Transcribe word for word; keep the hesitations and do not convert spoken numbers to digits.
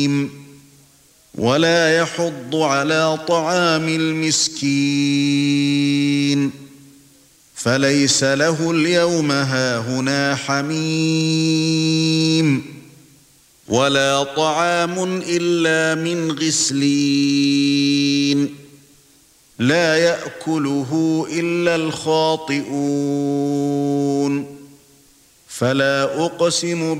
ولا يحض على طعام المسكين فليس له اليوم هاهنا حميم ولا طعام إلا من غسلين لا يأكله إلا الخاطئون فلا أقسم